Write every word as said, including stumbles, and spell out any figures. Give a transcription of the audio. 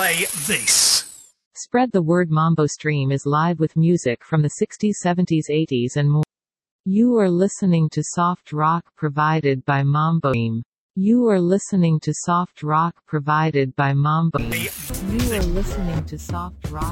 play this. Spread the word. Mambo Stream is live with music from the sixties, seventies, eighties and more. You are listening to soft rock provided by Mambo Stream. You are listening to soft rock provided by Mambo. You are listening to soft rock